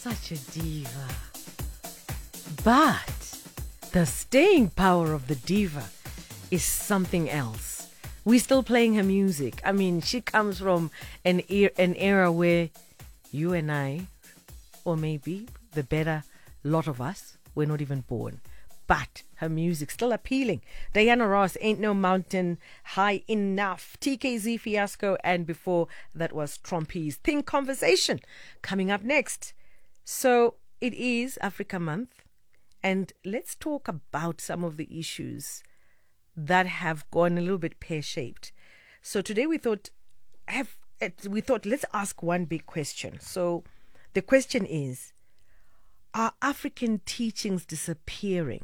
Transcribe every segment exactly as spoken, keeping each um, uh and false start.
such a diva. But the staying power of the diva is something else. We're still playing her music. I mean, she comes from an, er- an era where you and I, or maybe the better lot of us, were not even born. But her music's still appealing. Diana Ross, Ain't No Mountain High Enough. T K Z Fiasco, and before that was Trompe's Think Conversation. Coming up next. So it is Africa Month, and let's talk about some of the issues that have gone a little bit pear-shaped. So today we thought, have we thought let's ask one big question. So the question is, are African teachings disappearing?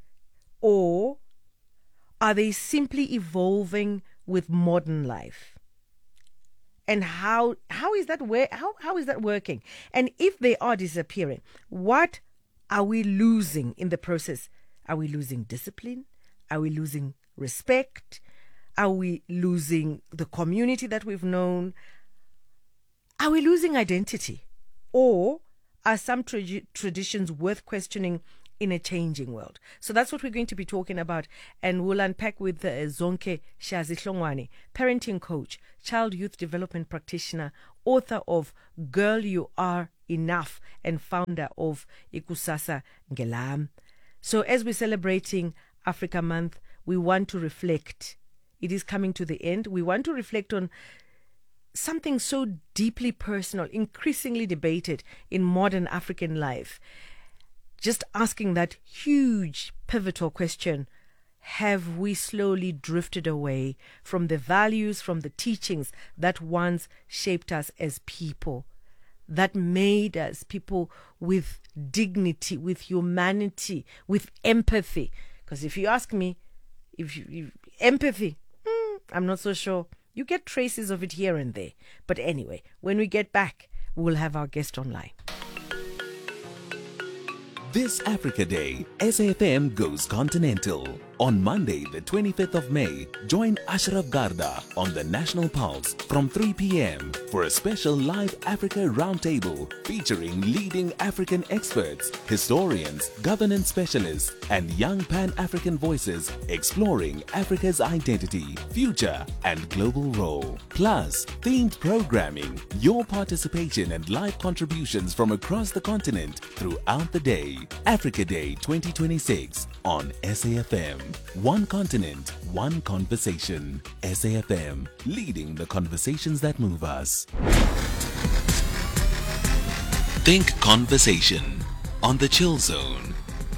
Or are they simply evolving with modern life? And how how is that where how, how is that working? And if they are disappearing, what are we losing in the process? Are we losing discipline? Are we losing respect? Are we losing the community that we've known? Are we losing identity? Or are some tra- traditions worth questioning in a changing world? So that's what we're going to be talking about, and we'll unpack with uh, Zonke Shazihlongwane, parenting coach, child youth development practitioner, author of Girl You Are Enough, and founder of Ikusasa Ngelam. So as we're celebrating Africa Month, we want to reflect. It is coming to the end. We want to reflect on something so deeply personal, increasingly debated in modern African life. Just asking that huge, pivotal question, have we slowly drifted away from the values, from the teachings that once shaped us as people, that made us people with dignity, with humanity, with empathy? Because if you ask me, if you, if, empathy, hmm, I'm not so sure. You get traces of it here and there. But anyway, when we get back, we'll have our guest online. This Africa Day, S A F M goes continental. On Monday, the twenty-fifth of May, join Ashraf Garda on the National Pulse from three p.m. for a special live Africa roundtable featuring leading African experts, historians, governance specialists, and young Pan-African voices exploring Africa's identity, future, and global role. Plus, themed programming, your participation and live contributions from across the continent throughout the day. Africa Day twenty twenty-six on S A F M. One continent, one conversation. S A F M, leading the conversations that move us. Think Conversation on the Chill Zone.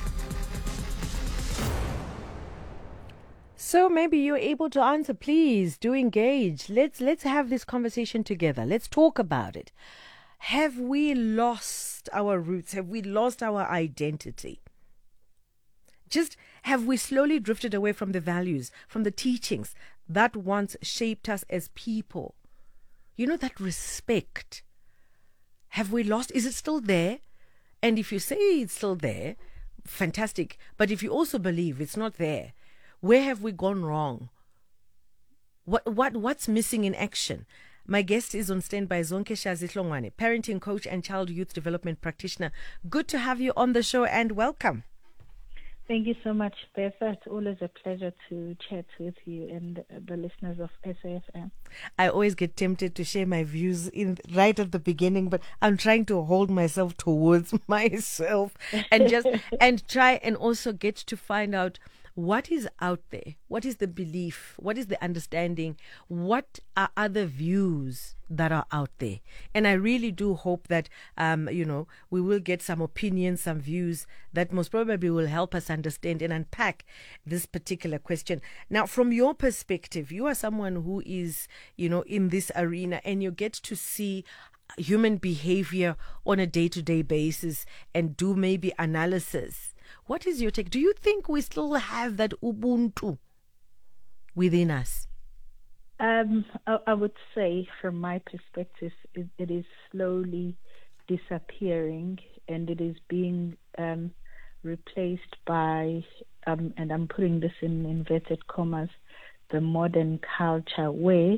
So maybe you're able to answer. Please do engage. Let's let's have this conversation together. Let's talk about it. Have we lost our roots? Have we lost our identity? Just have we slowly drifted away from the values, from the teachings that once shaped us as people? You know, that respect. Have we lost? Is it still there? And if you say it's still there, fantastic. But if you also believe it's not there, where have we gone wrong? What what what's missing in action? My guest is on standby, Zonke Shazihlongwane, parenting coach and child youth development practitioner. Good to have you on the show, and welcome. Thank you so much, Betha. It's always a pleasure to chat with you and the listeners of S A F M. I always get tempted to share my views in right at the beginning, but I'm trying to hold myself towards myself and just and try and also get to find out what is out there, what is the belief, what is the understanding, what are other views that are out there. And I really do hope that, um, you know, we will get some opinions, some views that most probably will help us understand and unpack this particular question. Now, from your perspective, you are someone who is, you know, in this arena, and you get to see human behavior on a day-to-day basis and do maybe analysis. What is your take? Do you think we still have that Ubuntu within us? Um, I, I would say, from my perspective, it, it is slowly disappearing, and it is being um, replaced by, um, and I'm putting this in inverted commas, the modern culture, where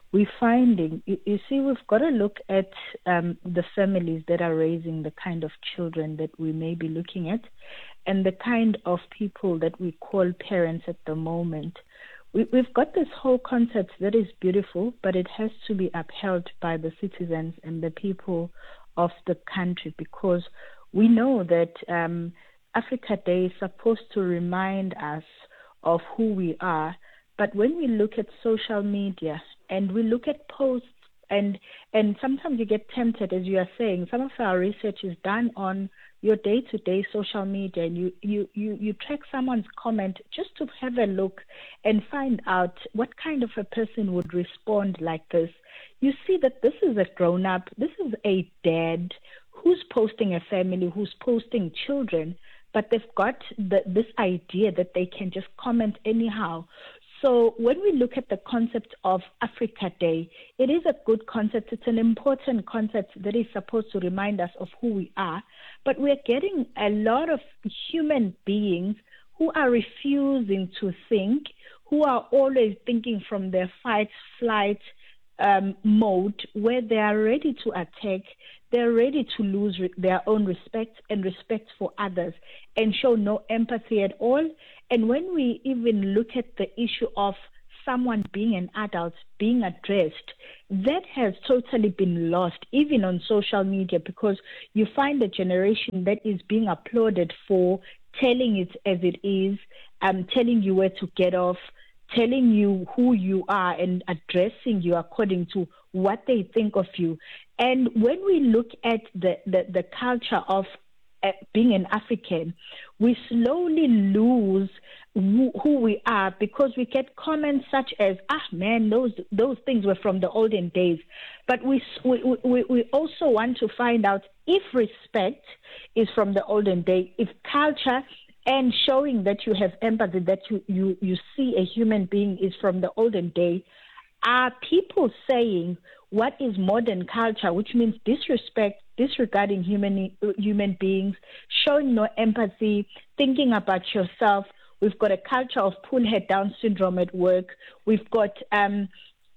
we're finding, you, you see, we've got to look at um, the families that are raising the kind of children that we may be looking at and the kind of people that we call parents at the moment. We, we've got this whole concept that is beautiful, but it has to be upheld by the citizens and the people of the country, because we know that um, Africa Day is supposed to remind us of who we are. But when we look at social media and we look at posts, and and sometimes you get tempted, as you are saying, some of our research is done on your day-to-day social media, and you, you, you, you track someone's comment just to have a look and find out what kind of a person would respond like this. You see that this is a grown-up, this is a dad who's posting a family, who's posting children, but they've got the, this idea that they can just comment anyhow. So when we look at the concept of Africa Day, it is a good concept. It's an important concept that is supposed to remind us of who we are. But we're getting a lot of human beings who are refusing to think, who are always thinking from their fight, flight um, mode, where they are ready to attack. They're ready to lose re- their own respect and respect for others and show no empathy at all. And when we even look at the issue of someone being an adult, being addressed, that has totally been lost, even on social media, because you find a generation that is being applauded for telling it as it is, um, telling you where to get off, telling you who you are and addressing you according to what they think of you. And when we look at the, the, the culture of uh, being an African, we slowly lose who, who we are, because we get comments such as, ah, man, those those things were from the olden days. But we, we, we, we also want to find out if respect is from the olden day, if culture and showing that you have empathy, that you, you, you see a human being is from the olden day. Are people saying what is modern culture, which means disrespect, disregarding human human beings, showing no empathy, thinking about yourself? We've got a culture of pull head down syndrome at work. We've got um,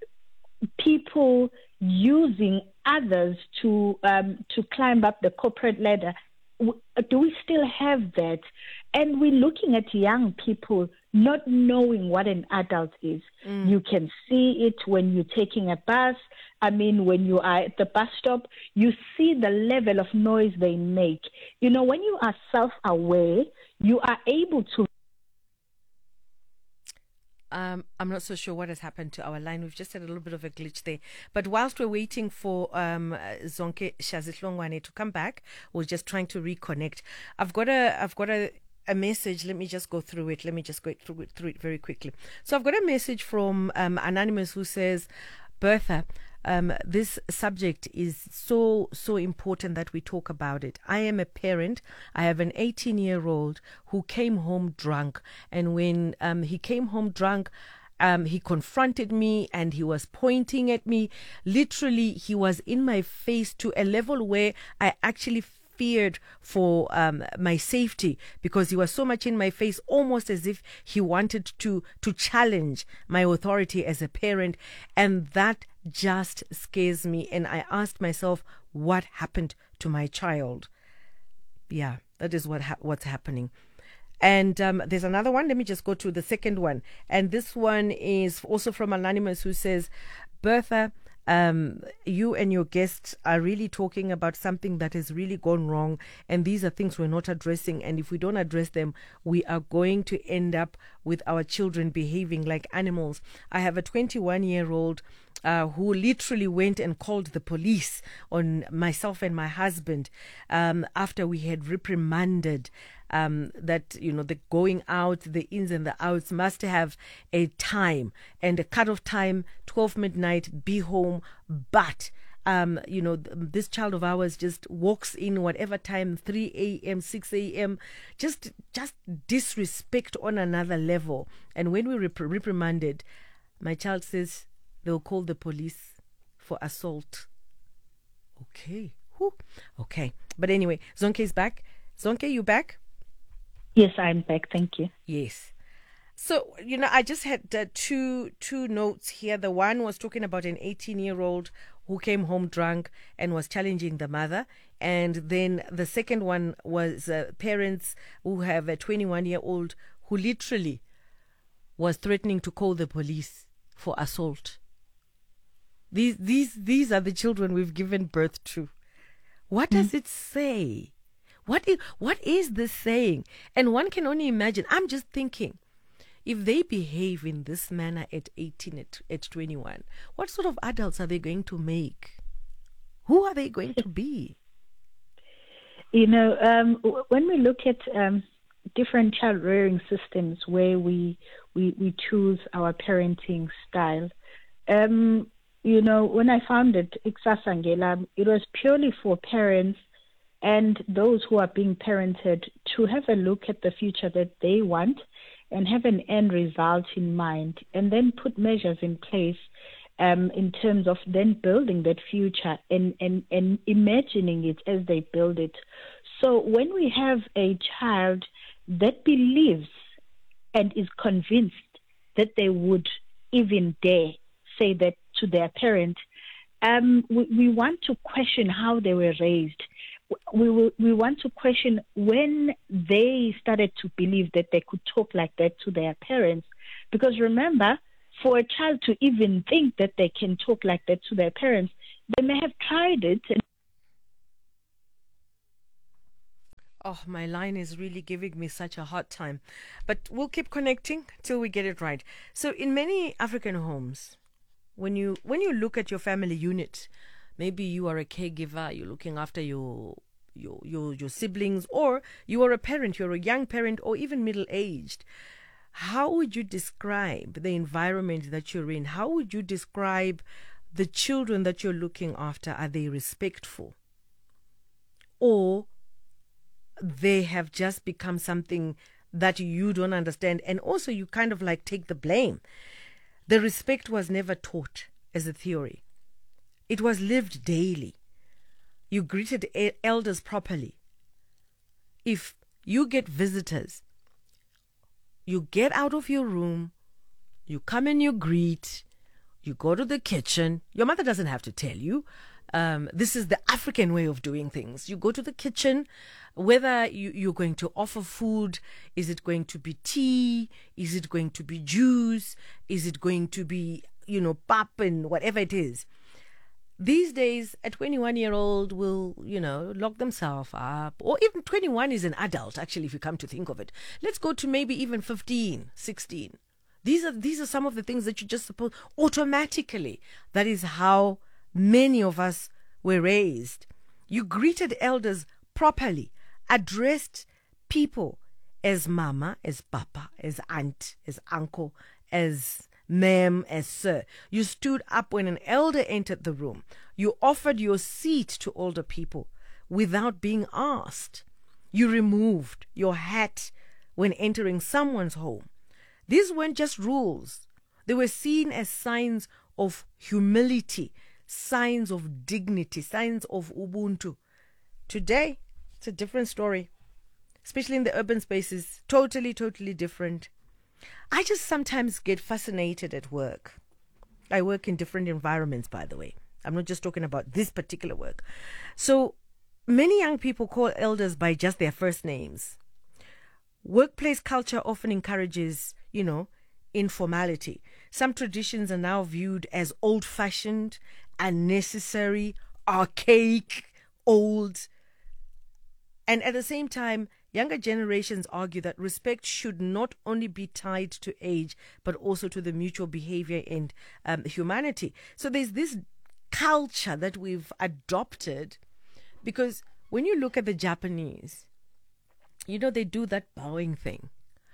people using others to um, to climb up the corporate ladder. Do we still have that? And we're looking at young people not knowing what an adult is. Mm. You can see it when you're taking a bus. I mean, when you are at the bus stop, you see the level of noise they make. You know, when you are self-aware, you are able to. Um, I'm not so sure what has happened to our line. We've just had a little bit of a glitch there. But whilst we're waiting for um, Zonke Shazihlongwane to come back, we're just trying to reconnect. I've got a, I've got a, a message. Let me just go through it. Let me just go through it, through it very quickly. So I've got a message from um, Anonymous who says, Bertha, Um, this subject is so, so important that we talk about it. I am a parent. I have an eighteen-year-old who came home drunk. And when um, he came home drunk, um, he confronted me and he was pointing at me. Literally, he was in my face to a level where I actually feared for um, my safety, because he was so much in my face, almost as if he wanted to to challenge my authority as a parent. And that just scares me. And I asked myself, what happened to my child? Yeah, that is what ha- what's happening. And um, there's another one. Let me just go to the second one. And this one is also from Anonymous, who says, Bertha, Um, you and your guests are really talking about something that has really gone wrong, and these are things we're not addressing. And if we don't address them, we are going to end up with our children behaving like animals. I have a twenty-one-year-old uh, who literally went and called the police on myself and my husband um, after we had reprimanded Um, that, you know, the going out, the ins and the outs must have a time and a cut-off time, twelve midnight, be home. But, um, you know, th- this child of ours just walks in whatever time, three a.m., six a.m., just just disrespect on another level. And when we rep- reprimanded, my child says they'll call the police for assault. Okay. Whew. Okay. But anyway, Zonke is back. Zonke, you back? Yes, I'm back. Thank you. Yes. So, you know, I just had uh, two two notes here. The one was talking about an eighteen-year-old who came home drunk and was challenging the mother. And then the second one was uh, parents who have a twenty-one-year-old who literally was threatening to call the police for assault. These these these are the children we've given birth to. What does it say? What is, what is this saying? And one can only imagine. I'm just thinking, if they behave in this manner at eighteen, at, at twenty-one, what sort of adults are they going to make? Who are they going to be? You know, um, w- when we look at um, different child rearing systems where we, we, we choose our parenting style, um, you know, when I founded Ikusasa, it was purely for parents and those who are being parented to have a look at the future that they want and have an end result in mind, and then put measures in place um, in terms of then building that future and, and, and imagining it as they build it. So when we have a child that believes and is convinced that they would even dare say that to their parent, um, we, we want to question how they were raised. We, will, we want to question when they started to believe that they could talk like that to their parents. Because remember, for a child to even think that they can talk like that to their parents, they may have tried it. And Oh, my line is really giving me such a hard time. But we'll keep connecting till we get it right. So in many African homes, when you when you look at your family unit, maybe you are a caregiver, you're looking after your your your, your siblings, or you are a parent, you're a young parent, or even middle-aged. How would you describe the environment that you're in? How would you describe the children that you're looking after? Are they respectful? Or they have just become something that you don't understand, and also you kind of like take the blame? The respect was never taught as a theory. It was lived daily. You greeted e- elders properly. If you get visitors, you get out of your room, you come and you greet, you go to the kitchen. Your mother doesn't have to tell you. Um, this is the African way of doing things. You go to the kitchen, whether you, you're going to offer food, is it going to be tea? Is it going to be juice? Is it going to be, you know, pap and whatever it is? These days, a twenty-one-year-old will, you know, lock themselves up. Or even twenty-one is an adult, actually, if you come to think of it. Let's go to maybe even fifteen, sixteen. These are, these are some of the things that you just suppose automatically. That is how many of us were raised. You greeted elders properly, addressed people as mama, as papa, as aunt, as uncle, as ma'am, as sir. You stood up when an elder entered the room. You offered your seat to older people without being asked. You removed your hat when entering someone's home. These weren't just rules. They were seen as signs of humility, signs of dignity, signs of Ubuntu. Today, it's a different story, especially in the urban spaces. Totally, totally different. I just sometimes get fascinated at work. I work in different environments, by the way. I'm not just talking about this particular work. So many young people call elders by just their first names. Workplace culture often encourages, you know, informality. Some traditions are now viewed as old-fashioned, unnecessary, archaic, old. And at the same time, younger generations argue that respect should not only be tied to age, but also to the mutual behavior and um, humanity. So there's this culture that we've adopted, because when you look at the Japanese, you know, they do that bowing thing.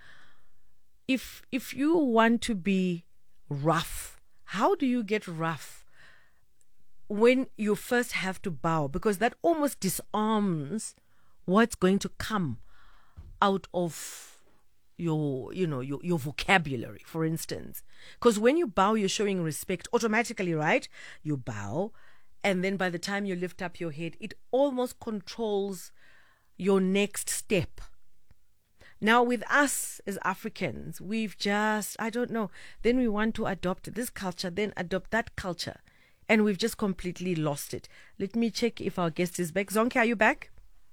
If if you want to be rough, how do you get rough? When you first have to bow, because that almost disarms what's going to come out of your, you know, your, your vocabulary, for instance. Because when you bow, you're showing respect automatically, right? You bow, and then by the time you lift up your head, it almost controls your next step. Now, with us as Africans, we've just, I don't know, then we want to adopt this culture, then adopt that culture, and we've just completely lost it. Let me check if our guest is back. Zonke, are you back?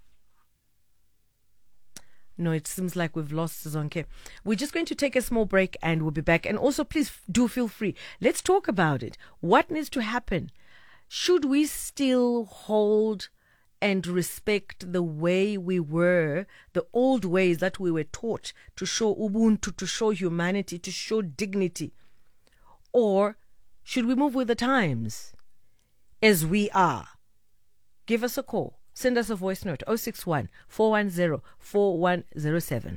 No, it seems like we've lost Zonke. We're just going to take a small break and we'll be back. And also, please do feel free. Let's talk about it. What needs to happen? Should we still hold and respect the way we were, the old ways that we were taught to show Ubuntu, to show humanity, to show dignity? Or should we move with the times as we are? Give us a call. Send us a voice note, zero six one, four one zero, four one zero seven.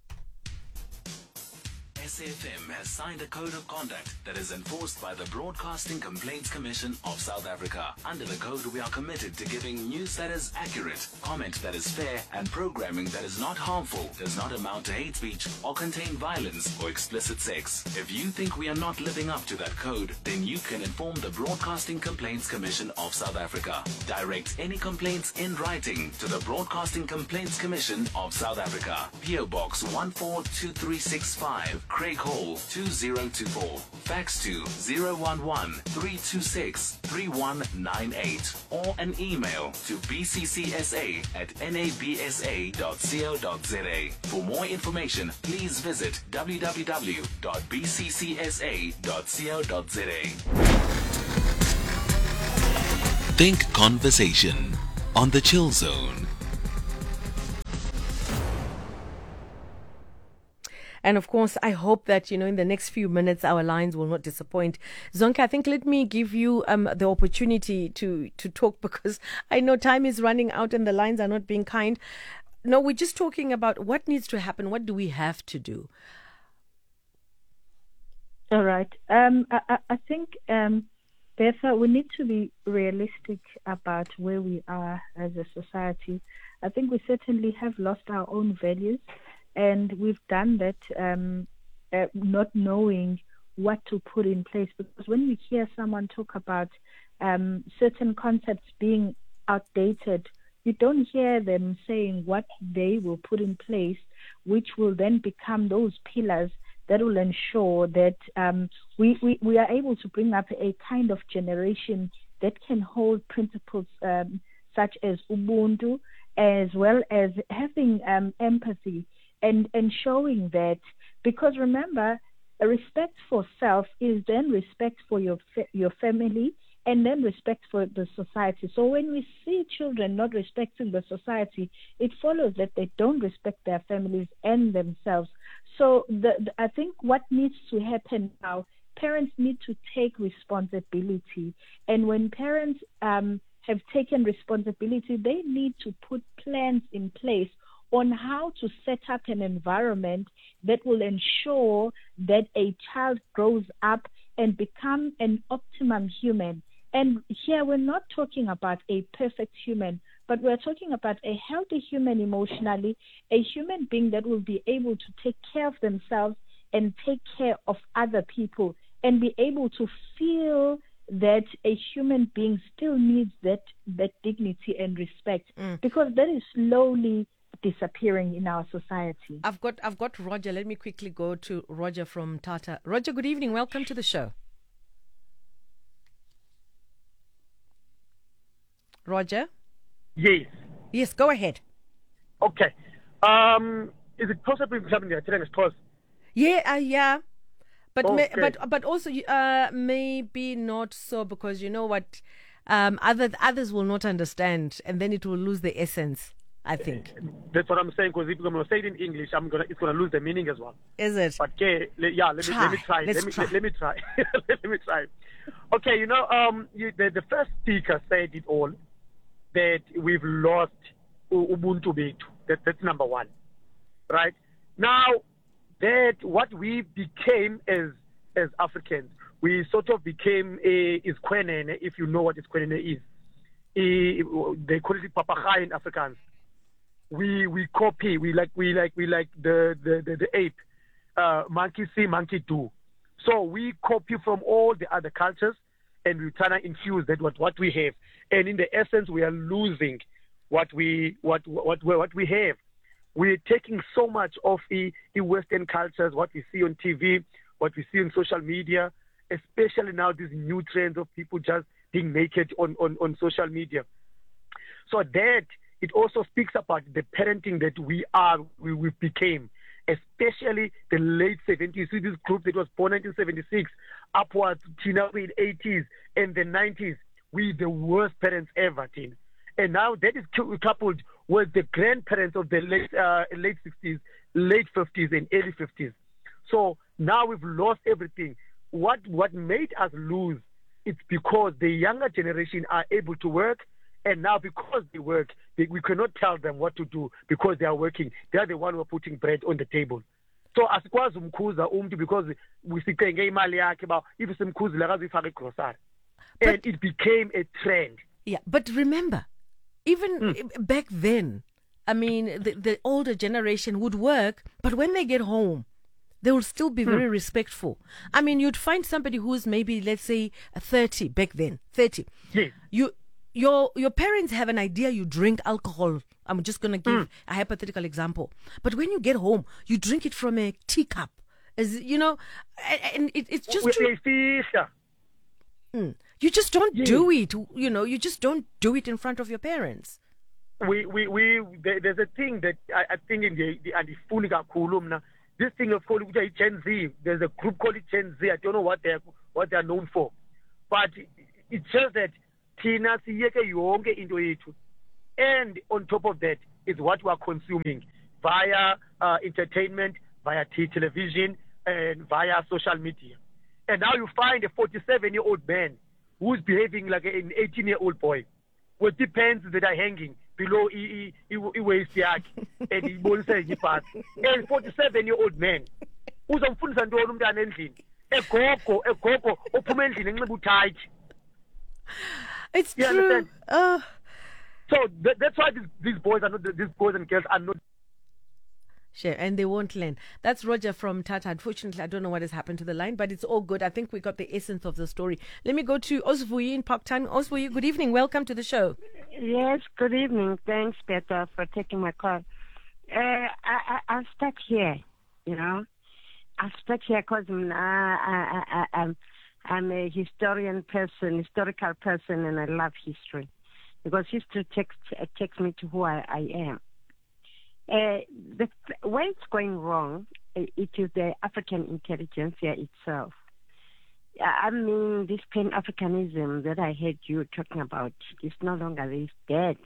S A F M has signed a code of conduct that is enforced by the Broadcasting Complaints Commission of South Africa. Under the code, we are committed to giving news that is accurate, comment that is fair, and programming that is not harmful, does not amount to hate speech, or contain violence or explicit sex. If you think we are not living up to that code, then you can inform the Broadcasting Complaints Commission of South Africa. Direct any complaints in writing to the Broadcasting Complaints Commission of South Africa. P O Box one four two three six five. Craig Hall two zero two four. Fax to zero one one, three two six, three one nine eight or an email to b c c s a at n a b s a dot co dot z a. For more information, please visit w w w dot b c c s a dot co dot z a. Think Conversation on the Chill Zone. And of course, I hope that, you know, in the next few minutes, our lines will not disappoint. Zonke, I think let me give you um, the opportunity to, to talk, because I know time is running out and the lines are not being kind. No, we're just talking about what needs to happen. What do we have to do? All right. Um, I, I think, um, Betha, we need to be realistic about where we are as a society. I think we certainly have lost our own values. And we've done that um, uh, not knowing what to put in place. Because when we hear someone talk about um, certain concepts being outdated, you don't hear them saying what they will put in place, which will then become those pillars that will ensure that um, we, we, we are able to bring up a kind of generation that can hold principles um, such as Ubuntu, as well as having um, empathy. And, and showing that, because remember, a respect for self is then respect for your fa- your family, and then respect for the society. So when we see children not respecting the society, it follows that they don't respect their families and themselves. So the, the, I think what needs to happen now, parents need to take responsibility. And when parents um, have taken responsibility, they need to put plans in place on how to set up an environment that will ensure that a child grows up and become an optimum human. And here we're not talking about a perfect human, but we're talking about a healthy human emotionally, a human being that will be able to take care of themselves and take care of other people, and be able to feel that a human being still needs that, that dignity and respect, mm. because that is slowly disappearing in our society. I've got I've got Roger. Let me quickly go to Roger from Tata. Roger, good evening. Welcome to the show. Roger? Yes. Yes, go ahead. Okay. Um, is it possible to have a pause? Yeah, uh, yeah. But okay. may, but but also uh, maybe not so, because you know what, um, other others will not understand, and then it will lose the essence, I think. That's what I'm saying, because if I'm going to say it in English, I'm gonna it's going to lose the meaning as well. Is it? But okay, yeah, let me try. let me try. Let's let me try. Let, let me try. let me try. Okay, you know, um, you, the the first speaker said it all, that we've lost Ubuntu bethu. That that's number one, right? Now, that what we became as as Africans, we sort of became a is Kwenene, if you know what is Kwenene is. E, they call it Papagaya in Afrikaans. We we copy, we like we like we like the the, the, the ape, uh, monkey see, monkey do. So we copy from all the other cultures, and we try to infuse that what, what we have. And in the essence, we are losing what we what what what we have. we're taking so much of the, the Western cultures, what we see on T V, what we see on social media, especially now these new trends of people just being naked on, on, on social media. So that, it also speaks about the parenting that we are, we, we became, especially the late seventies. You see this group that was born nineteen seventy-six, upwards, Tina, in the eighties and the nineties. We the worst parents ever, Tina. And now that is coupled with the grandparents of the late uh, late sixties, late fifties, and early fifties. So now we've lost everything. What what made us lose? It's because the younger generation are able to work, and now because they work, they, we cannot tell them what to do because they are working. They are the one who are putting bread on the table. So asikwazi umkhuza umuntu because we sithenge imali yakhe ba if simkhuzile akazifaka igrocery. And it became a trend. Yeah, but remember, even Mm. back then, I mean, the, the older generation would work, but when they get home, they will still be very respectful. I mean, you'd find somebody who's maybe, let's say, thirty back then, thirty. Yes. You, your, your parents have an idea you drink alcohol. I'm just going to give a hypothetical example. But when you get home, you drink it from a teacup. As you know, and, and it, it's just With too, a fish. Mm. You just don't Yeah. do it. You know, you just don't do it in front of your parents. We, we, we, there, there's a thing that I, I think in the, the and the fully kakhulu, this thing of called Gen Z. There's a group called Gen Z. I don't know what they're what they're known for, but it's just that Tina siyeke yonke into yethu, and on top of that is what we are consuming via uh, entertainment, via t- television, and via social media. And now you find a forty-seven-year-old man who's behaving like an eighteen-year-old boy with the pants that are hanging below i- i- i- waist yakhe and ibonisa ipart. And forty-seven-year-old man uzomfundisa ntoni umntana endlini egogo egogo ophuma endlini enxiba uthayi. It's You true. understand? Uh, So th- that's why these, these boys are not these boys and girls are not. Sure, and they won't learn. That's Roger from Tata. Unfortunately, I don't know what has happened to the line, but it's all good. I think we got the essence of the story. Let me go to Osvuyi in Parktown. Osvuyi, good evening. Welcome to the show. Yes, good evening. Thanks, Peter, for taking my call. Uh, I, I, I'll start here, you know. I'll start here because um, I, I, I, I'm, I'm a historian person, historical person, and I love history. Because history takes, takes me to who I, I am. Uh, the where it's going wrong, it is the African intelligentsia itself. I mean, this Pan-Africanism that I heard you talking about is no longer there. It's dead.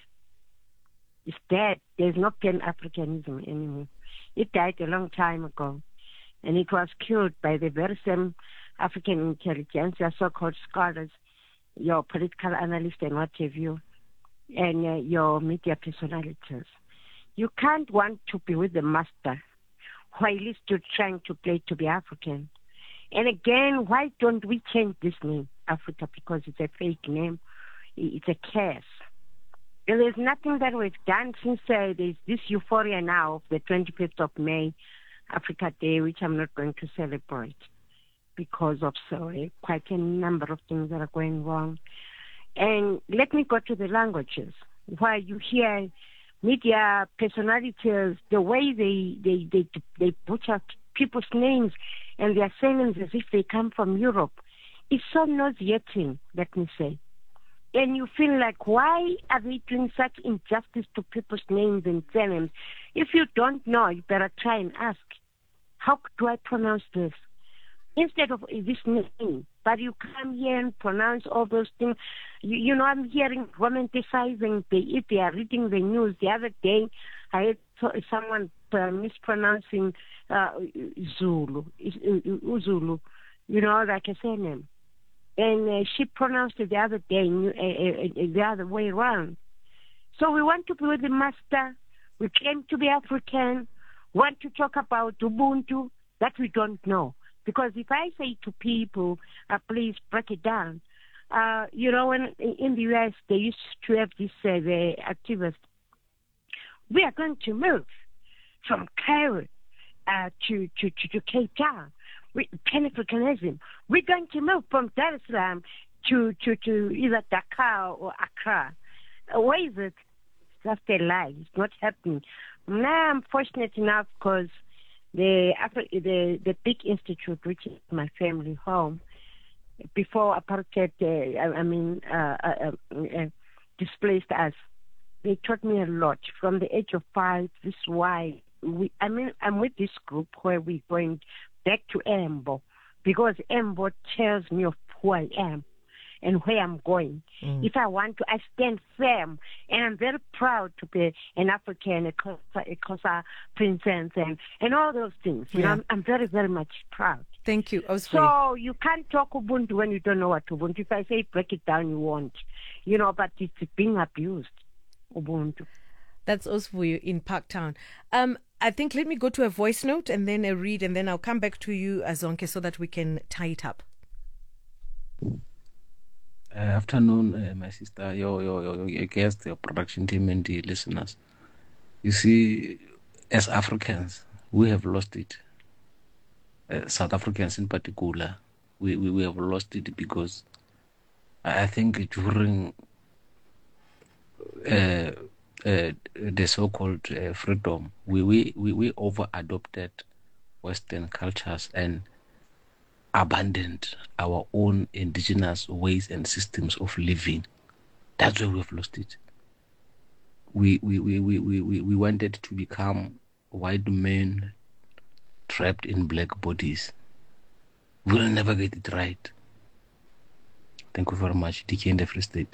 It's dead. There's no Pan-Africanism anymore. It died a long time ago. And it was killed by the very same African intelligentsia, so-called scholars, your political analysts and what have you, and uh, your media personalities. You can't want to be with the master while he's still trying to play to be African. And again, why don't we change this name, Africa, because it's a fake name. It's a curse. And there's nothing that we've done since uh, there's this euphoria now of the twenty-fifth of May, Africa Day, which I'm not going to celebrate because of so uh, quite a number of things that are going wrong. And let me go to the languages. Why you hear media personalities, the way they they they, they butcher people's names and their surnames as if they come from Europe, it's so nauseating, let me say. And you feel like, why are they doing such injustice to people's names and surnames? If you don't know, you better try and ask, how do I pronounce this? Instead of this name, but you come here and pronounce all those things. You, you know, I'm hearing romanticizing the, if they are reading the news. The other day, I heard someone uh, mispronouncing uh, Zulu, Uzulu, you know, like a surname. And uh, she pronounced it the other day, uh, uh, uh, the other way around. So we want to be with the master. We claim to be African, want to talk about Ubuntu, that we don't know. Because if I say to people, uh, please break it down, uh, you know, when in the U S they used to have this, uh, the activists, we are going to move from Cairo uh, to, to, to, to Cape Town, we, Pan-Africanism. We're going to move from Dar es Salaam to, to, to either Dakar or Accra. Uh, where is it? It's just a lie. It's not happening. Now I'm fortunate enough because the, Afri- the the big institute, which is my family home, before apartheid, uh, I, I mean, uh, uh, uh, displaced us, they taught me a lot from the age of five. This is why we. I mean, I'm with this group where we're going back to Embo, because Embo tells me of who I am and where I'm going. Mm. If I want to, I stand firm, and I'm very proud to be an African, a Xhosa, a Xhosa princess, and, and all those things. You yeah. know, I'm, I'm very, very much proud. Thank you. So you can't talk Ubuntu when you don't know what Ubuntu. If I say break it down, you won't. You know, but it's being abused, Ubuntu. That's Osvuyo in Parktown. Um, I think let me go to a voice note and then a read, and then I'll come back to you, Zonke, so that we can tie it up. Uh, afternoon, uh, my sister, your, your, your, your guest, your production team, and the listeners. You see, as Africans, we have lost it. Uh, South Africans in particular, we, we, we have lost it because I think during uh, uh, the so-called uh, freedom, we, we, we, we over-adopted Western cultures and abandoned our own indigenous ways and systems of living. That's where we've lost it. We we, we, we, we, we wanted to become white men trapped in black bodies. We'll never get it right. Thank you very much. D K in the Free State.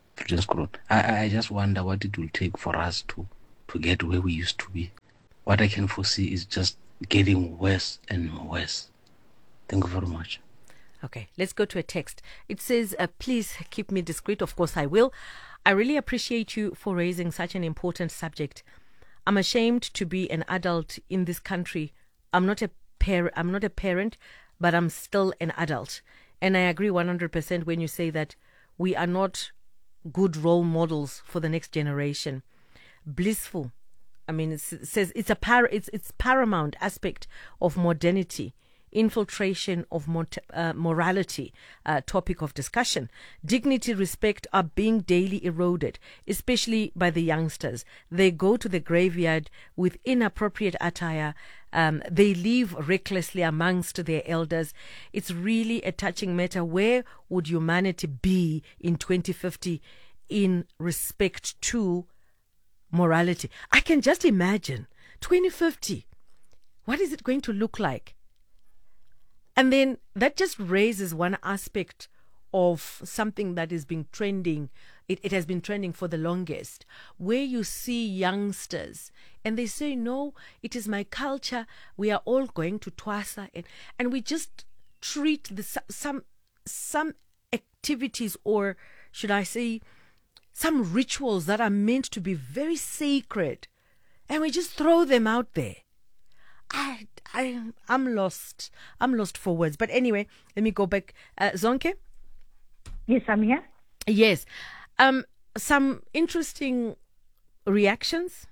I, I just wonder what it will take for us to, to get where we used to be. What I can foresee is just getting worse and worse. Thank you very much. Okay, let's go to a text. It says, uh, please keep me discreet. Of course I will. I really appreciate you for raising such an important subject. I'm ashamed to be an adult in this country. I'm not a par- I'm not a parent, but I'm still an adult. And I agree one hundred percent when you say that we are not good role models for the next generation. Blissful. I mean, it's, it says it's a par- it's it's paramount aspect of modernity. Infiltration of mot- uh, morality, uh, topic of discussion. Dignity, respect are being daily eroded, especially by the youngsters. They go to the graveyard with inappropriate attire. Um, they live recklessly amongst their elders. It's really a touching matter. Where would humanity be in twenty fifty in respect to morality? I can just imagine twenty fifty. What is it going to look like? And then that just raises one aspect of something that is being trending. It, it has been trending for the longest, where you see youngsters and they say, no, it is my culture. We are all going to Twasa. And, and we just treat the, some, some activities, or should I say, some rituals that are meant to be very sacred, and we just throw them out there. I, I, I'm lost. I'm lost for words. But anyway, let me go back. Uh, Zonke? Yes, I'm here. Yes. Um, some interesting reactions?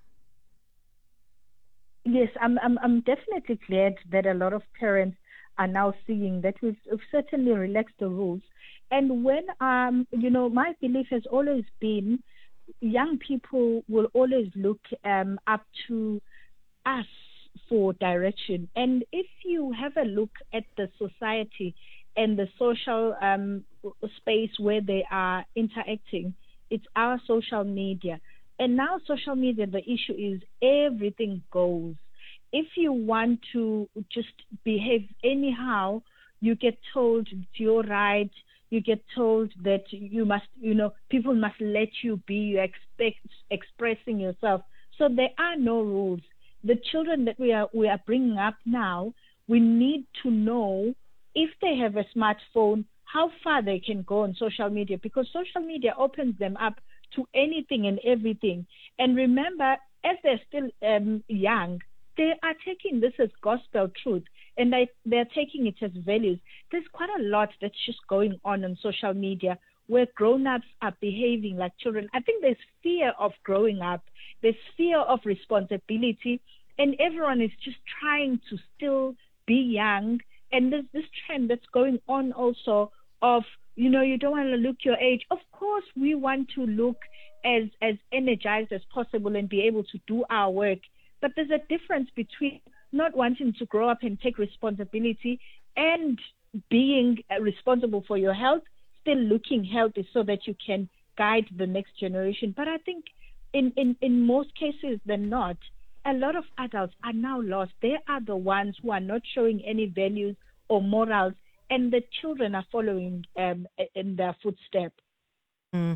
Yes, I'm, I'm, I'm definitely glad that a lot of parents are now seeing that we've, we've certainly relaxed the rules. And when, um, you know, my belief has always been young people will always look um, up to us for direction. And if you have a look at the society and the social um, space where they are interacting, it's our social media. And now social media, the issue is everything goes. If you want to just behave anyhow, you get told it's your right. You get told that you must, you know, people must let you be, you expect expressing yourself. So there are no rules. The children that we are we are bringing up now, we need to know if they have a smartphone, how far they can go on social media, because social media opens them up to anything and everything. And remember, as they're still um, young, they are taking this as gospel truth, and they, they're taking it as values. There's quite a lot that's just going on on social media where grown-ups are behaving like children. I think there's fear of growing up. There's fear of responsibility, and everyone is just trying to still be young. And there's this trend that's going on also of, you know, you don't want to look your age. Of course, we want to look as, as energized as possible and be able to do our work. But there's a difference between not wanting to grow up and take responsibility and being uh, responsible for your health, still looking healthy so that you can guide the next generation. But I think in, in, in most cases than not, a lot of adults are now lost. They are the ones who are not showing any values or morals, and the children are following um, in their footsteps. Mm.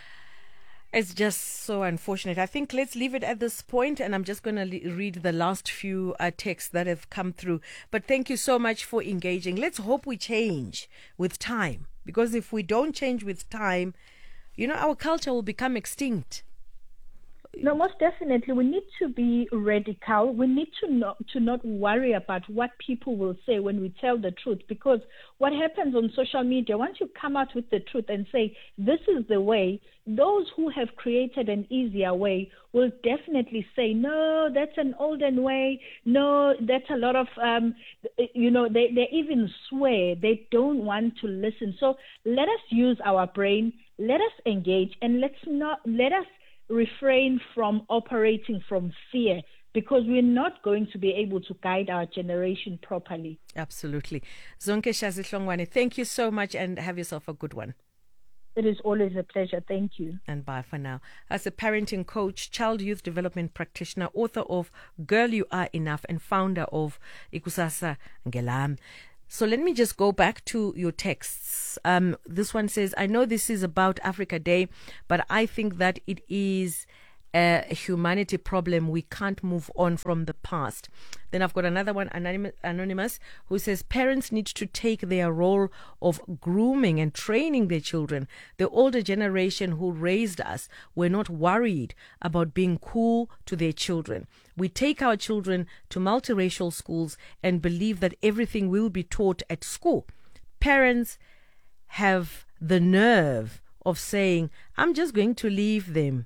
It's just so unfortunate. I think let's leave it at this point, and I'm just going to le- read the last few uh, texts that have come through. But thank you so much for engaging. Let's hope we change with time, because if we don't change with time, you know, our culture will become extinct. No, most definitely. We need to be radical. We need to not to not worry about what people will say when we tell the truth, because what happens on social media, once you come out with the truth and say, this is the way, those who have created an easier way will definitely say, no, that's an olden way. No, that's a lot of, um, you know, they, they even swear. They don't want to listen. So let us use our brain. Let us engage, and let's not, let us refrain from operating from fear, because we're not going to be able to guide our generation properly. Absolutely. Zonke Shazihlongwane, thank you so much, and have yourself a good one. It is always a pleasure. Thank you. And bye for now. As a parenting coach, child youth development practitioner, author of Girl You Are Enough, and founder of Ikusasa Ngelam. So let me just go back to your texts. Um, this one says, I know this is about Africa Day, but I think that it is a humanity problem. We can't move on from the past. Then I've got another one, anonymous, anonymous, who says parents need to take their role of grooming and training their children. The older generation who raised us were not worried about being cool to their children. We take our children to multiracial schools and believe that everything will be taught at school. Parents have the nerve of saying, I'm just going to leave them.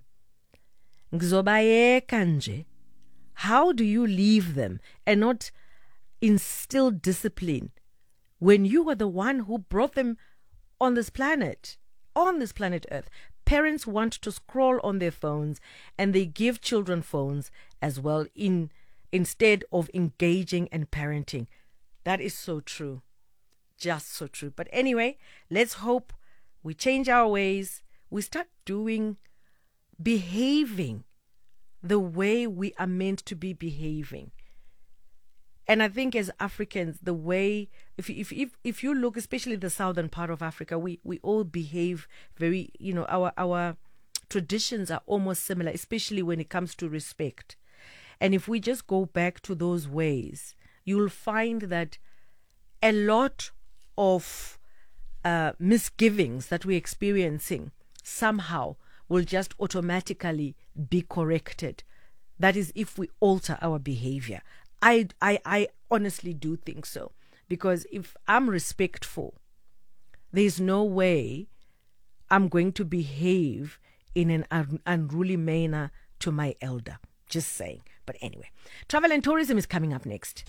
Ngzobayeka nje. How do you leave them and not instill discipline when you are the one who brought them on this planet, on this planet Earth? Parents want to scroll on their phones, and they give children phones as well in instead of engaging and parenting. That is so true. Just so true. But anyway, let's hope we change our ways. We start doing behaving the way we are meant to be behaving. And I think as Africans, the way, if if if if you look, especially the southern part of Africa, we, we all behave very, you know, our our traditions are almost similar, especially when it comes to respect. And if we just go back to those ways, you'll find that a lot of uh, misgivings that we're experiencing somehow will just automatically be corrected. That is, if we alter our behavior. I, I, I honestly do think so. Because if I'm respectful, there's no way I'm going to behave in an un- unruly manner to my elder. Just saying. But anyway, travel and tourism is coming up next.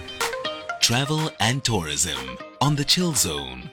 Travel and tourism on the Chill Zone.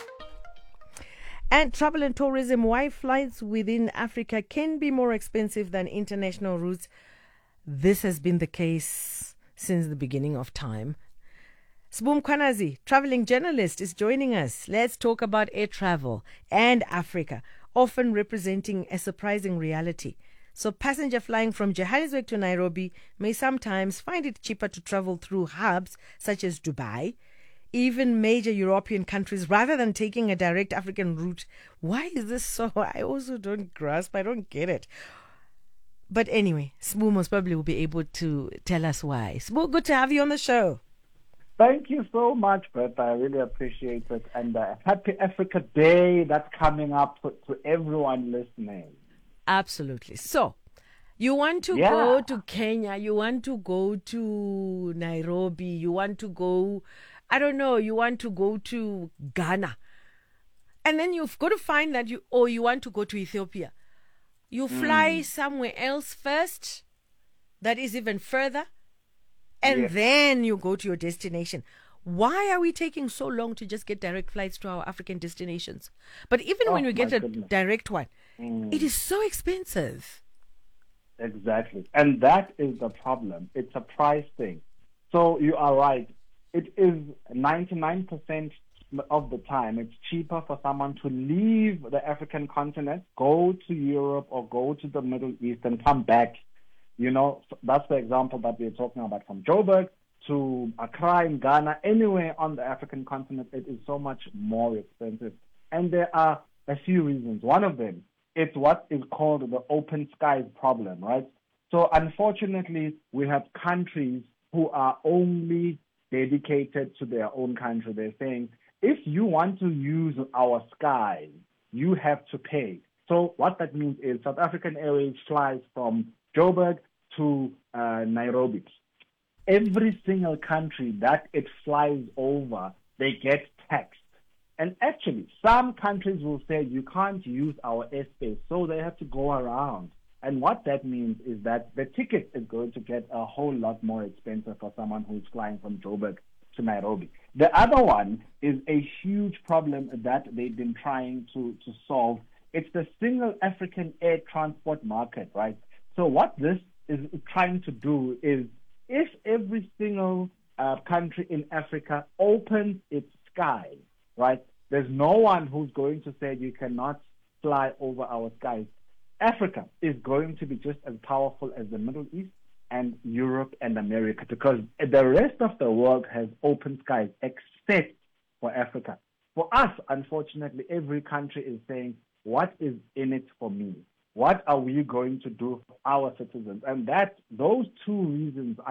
And travel and tourism, why flights within Africa can be more expensive than international routes. This has been the case since the beginning of time. Sbu Mkhwanazi, traveling journalist, is joining us. Let's talk about air travel and Africa, often representing a surprising reality. So passenger flying from Johannesburg to Nairobi may sometimes find it cheaper to travel through hubs such as Dubai, even major European countries, rather than taking a direct African route. Why is this so? I also don't grasp. I don't get it. But anyway, Sbu most probably will be able to tell us why. Sbu, good to have you on the show. Thank you so much, Beth. I really appreciate it. And uh, happy Africa Day that's coming up to, to everyone listening. Absolutely. So, you want to yeah. go to Kenya, you want to go to Nairobi, you want to go, I don't know, you want to go to Ghana. And then you've got to find that you, or you want to go to Ethiopia. You fly mm. somewhere else first, that is even further, and yes. then you go to your destination. Why are we taking so long to just get direct flights to our African destinations? But even oh, when we get a goodness. direct one, mm. it is so expensive. Exactly. And that is the problem. It's a price thing. So you are right. It is ninety-nine percent of the time, it's cheaper for someone to leave the African continent, go to Europe or go to the Middle East and come back. You know, that's the example that we're talking about, from Joburg to Accra in Ghana, anywhere on the African continent, it is so much more expensive. And there are a few reasons. One of them, it's what is called the open skies problem, right? So unfortunately, we have countries who are only dedicated to their own country. They're saying, if you want to use our skies, you have to pay. So what that means is South African Airways flies from Joburg to uh, Nairobi. Every single country that it flies over, they get taxed. And actually, some countries will say you can't use our airspace, so they have to go around. And what that means is that the ticket is going to get a whole lot more expensive for someone who's flying from Joburg to Nairobi. The other one is a huge problem that they've been trying to, to solve. It's the single African air transport market, right? So what this is trying to do is, if every single uh, country in Africa opens its sky, right, there's no one who's going to say you cannot fly over our skies. Africa is going to be just as powerful as the Middle East and Europe and America, because the rest of the world has open skies except for Africa. For us, unfortunately, every country is saying, what is in it for me? What are we going to do for our citizens? And that those two reasons